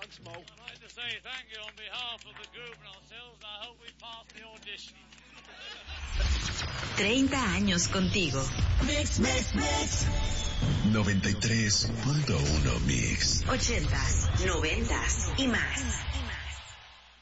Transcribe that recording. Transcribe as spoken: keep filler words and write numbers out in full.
Thanks, Mo. I'd like to say thank you on behalf of the group and ourselves. I hope we pass the audition. treinta años contigo. Mix, mix, mix. noventa y tres punto uno Mix. ochentas, noventas y más.